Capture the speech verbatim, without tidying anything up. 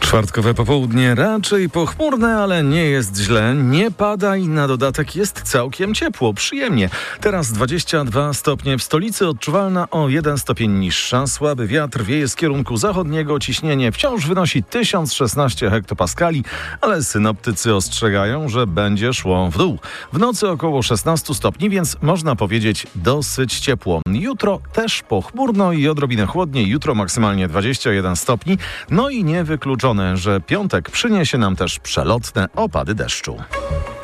Czwartkowe popołudnie raczej pochmurne, ale nie jest źle. Nie pada i na dodatek jest całkiem ciepło, przyjemnie. Teraz dwadzieścia dwa stopnie w stolicy, odczuwalna o jeden stopień niższa. Słaby wiatr wieje z kierunku zachodniego. Ciśnienie wciąż wynosi tysiąc szesnaście hektopaskali, ale synoptycy ostrzegają, że będzie szło w dół. W nocy około szesnaście stopni, więc można powiedzieć dosyć ciepło. Jutro też pochmurno i odrobinę chłodniej. Jutro maksymalnie dwadzieścia jeden stopni. No i niewykluczone, że piątek przyniesie nam też przelotne opady deszczu.